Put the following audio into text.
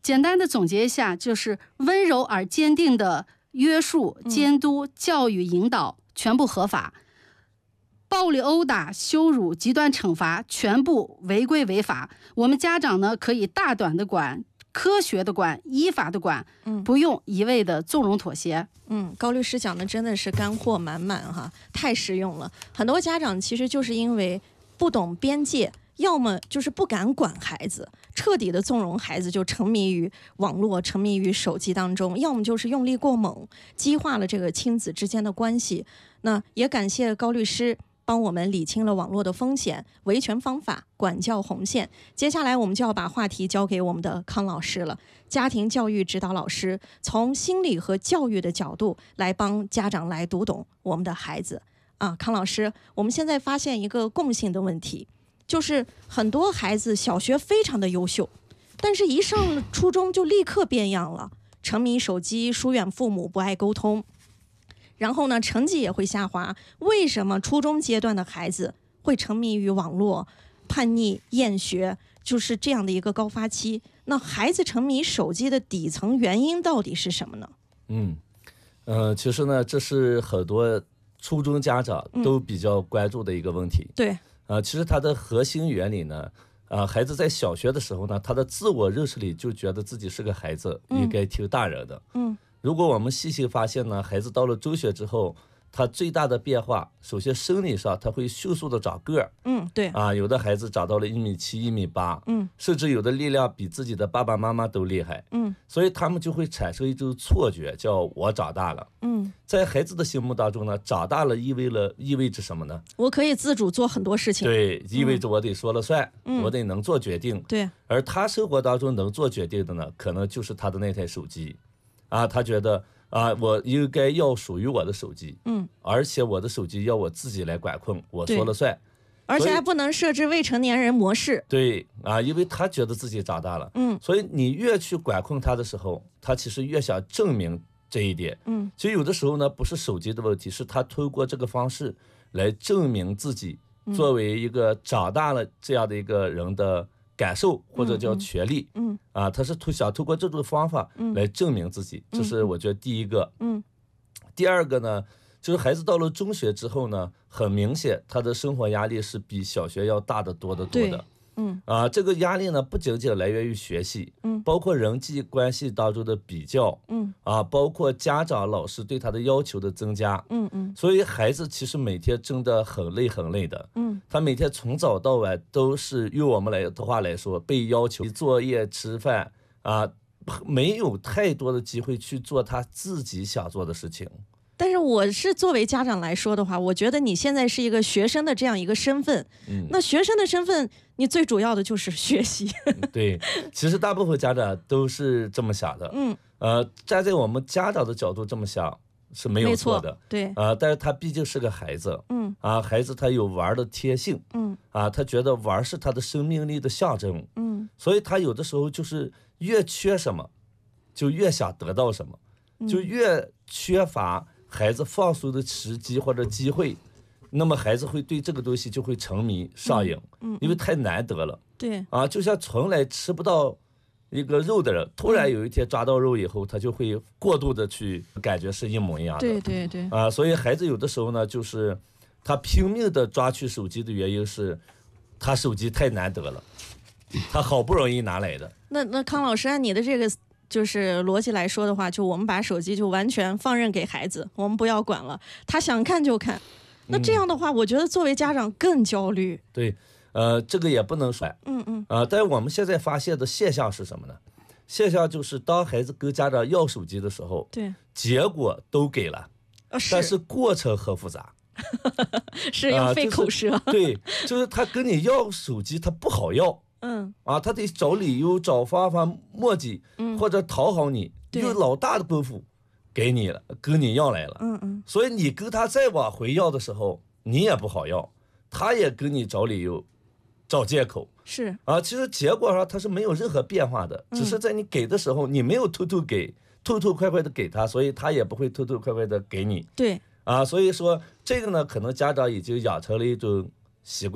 简单的总结一下，就是温柔而坚定的约束、监督、教育、引导全部合法，暴力殴打、羞辱、极端惩罚全部违规违法。我们家长呢，可以大胆的管，科学的管，依法的管，不用一味的纵容妥协。 高律师讲的真的是干货满满哈，太实用了。很多家长其实就是因为不懂边界，要么就是不敢管孩子，彻底的纵容孩子就沉迷于网络、沉迷于手机当中，要么就是用力过猛，激化了这个亲子之间的关系。那也感谢高律师帮我们理清了网络的风险、维权方法、管教红线。接下来我们就要把话题交给我们的康老师了，家庭教育指导老师，从心理和教育的角度来帮家长来读懂我们的孩子。康老师，我们现在发现一个共性的问题，就是很多孩子小学非常的优秀，但是一上了初中就立刻变样了，沉迷手机，疏远父母，不爱沟通。然后呢，成绩也会下滑。为什么初中阶段的孩子会沉迷于网络、叛逆、厌学，就是这样的一个高发期？那孩子沉迷手机的底层原因到底是什么呢？ 其实呢，这是很多初中家长都比较关注的一个问题。 对， 其实它的核心原理呢，孩子在小学的时候呢，他的自我认识里就觉得自己是个孩子，应该听大人的。如果我们细细发现呢，孩子到了中学之后，他最大的变化，首先生理上他会迅速的长个儿。 对。 有的孩子长到了1.7米、1.8米，甚至有的力量比自己的爸爸妈妈都厉害。所以他们就会产生一种错觉，叫我长大了。在孩子的心目当中呢，长大了意味着什么呢？ 我可以自主做很多事情。 对，意味着我得说了算，我得能做决定。 对。 而他生活当中能做决定的呢，可能就是他的那台手机。他觉得我应该要属于我的手机，而且我的手机要我自己来管控，我说了算， 而且还不能设置未成年人模式。 对因为他觉得自己长大了，所以你越去管控他的时候，他其实越想证明这一点。其实有的时候呢，不是手机的问题，是他通过这个方式来证明自己作为一个长大了这样的一个人的感受或者叫权利。他是想通过这种方法来证明自己，这是我觉得第一个。第二个呢，就是孩子到了中学之后呢，很明显他的生活压力是比小学要大得多的。这个压力呢，不仅仅来源于学习，包括人际关系当中的比较，包括家长、老师对他的要求的增加，所以孩子其实每天真的很累的，他每天从早到晚都是用我们的话来说，被要求作业、吃饭没有太多的机会去做他自己想做的事情。 但是我是作为家长来说的话，我觉得你现在是一个学生的这样一个身份，那学生的身份，你最主要的就是学习。 对，其实大部分家长都是这么想的。站在我们家长的角度这么想是没有错的。 对。 但是他毕竟是个孩子。孩子他有玩的天性。他觉得玩是他的生命力的象征。所以他有的时候就是越缺什么，就越想得到什么，就越缺乏孩子放松的时机或者机会，那么孩子会对这个东西就会沉迷上瘾，因为太难得了。 对。 就像从来吃不到一个肉的人，突然有一天抓到肉以后，他就会过度的去感觉是一模一样的。 对。 所以孩子有的时候呢，就是他拼命的抓取手机的原因是，他手机太难得了，他好不容易拿来的。 那康老师，按你的这个就是逻辑来说的话，就我们把手机就完全放任给孩子，我们不要管了，他想看就看。那这样的话，我觉得作为家长更焦虑。 对，这个也不能说。但是我们现在发现的现象是什么呢？现象就是当孩子跟家长要手机的时候， 对， 结果都给了，但是过程很复杂。 是要费口舌。 对，就是他跟你要手机，他不好要。他得找理由、找方法磨叽，或者讨好你，用老大的功夫给你了，跟你要来了。所以你跟他再往回要的时候，你也不好要，他也跟你找理由、找借口。 是其实结果上他是没有任何变化的，只是在你给的时候，你没有偷偷快快的给他，所以他也不会偷偷快快的给你。 对。 所以说这个呢，可能家长已经养成了一种习惯。